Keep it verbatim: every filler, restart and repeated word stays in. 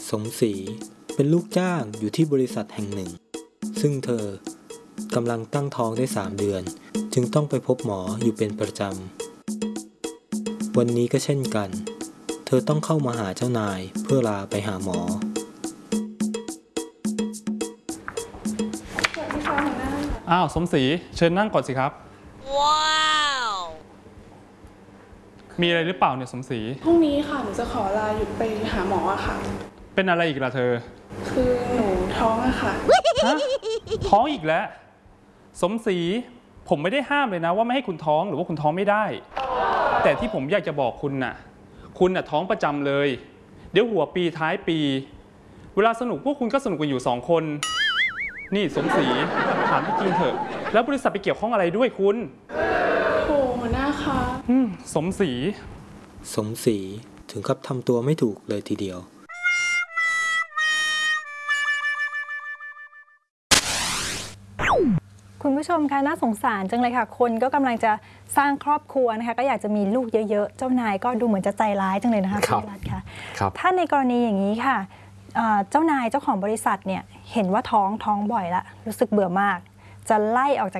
สมศรีเป็นลูกจ้างอยู่ที่บริษัทแห่งหนึ่งซึ่งเธอกำลังตั้งท้องได้สามเดือนจึงต้องไปพบหมออยู่เป็นประจำวันนี้ก็เช่นกันเธอต้องเข้ามาหาเจ้านายเพื่อลาไปหาหมออ้าวสมศรีเชิญนั่งก่อนสิครับว้าวมีอะไรหรือเปล่าเนี่ยสมศรีพรุ่งนี้ค่ะหนูจะขอลาหยุดไปหาหมออะค่ะเป็นอะไรอีกล่ะเธอคือหนูท้องอะค่ะฮะท้องอีกแล้วสมศรีผมไม่ได้ห้ามเลยนะว่าไม่ให้คุณท้องหรือว่าคุณท้องไม่ได้แต่ที่ผมอยากจะบอกคุณน่ะคุณน่ะท้องประจำเลยเดี๋ยวหัวปีท้ายปีเวลาสนุกพวกคุณก็สนุกกันอยู่สองคนนี่สมศรีถามจริงๆเถอะแล้วบริษัทไปเกี่ยวข้องอะไรด้วยคุณโหหัวหน้าคะสมศรีสมศรีถึงกับทำตัวไม่ถูกเลยทีเดียวคุณผู้ชมคะน่าสงสารจังเลยค่ะคนก็กำลังจะสร้างครอบครัวนะคะก็อยากจะมีลูกเยอะๆเจ้านายก็ดูเหมือนจะใจร้ายจังเลยนะคะพี่รัตน์ค่ะถ้าในกรณีอย่างนี้ค่ะเจ้านายเจ้าของบริษัทเนี่ยเห็นว่าท้องท้องบ่อยละรู้สึกเบื่อมากจะไล่ออกจาก